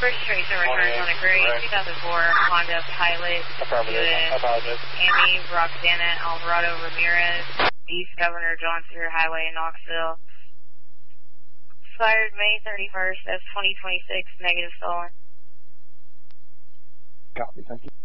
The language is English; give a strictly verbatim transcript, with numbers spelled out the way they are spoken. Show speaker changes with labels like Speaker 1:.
Speaker 1: First tracer returns on a gray two thousand four Honda Pilot with Amy Roxana Alvarado Ramirez, East Governor John Sear Highway in Knoxville. Expired May thirty-first, that's twenty twenty-six, negative stolen.
Speaker 2: Copy, thank you.